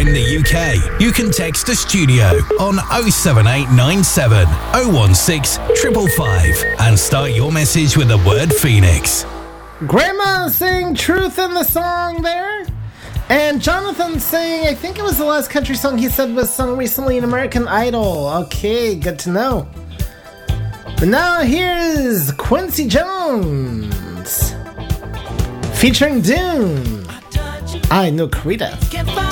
in the UK, you can text the studio on 07897 016 555 and start your message with the word Phoenix. Grandma saying truth in the song there. And Jonathan saying, I think it was the last country song he said was sung recently in American Idol. Okay, good to know. But now here's Quincy Jones featuring Dune. I know Karita.